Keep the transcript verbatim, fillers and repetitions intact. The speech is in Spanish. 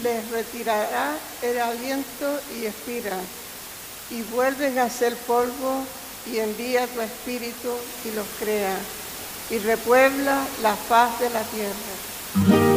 les retirará el aliento y expiran, y vuelven a ser polvo, y envía tu espíritu y los crea, y repuebla la faz de la tierra.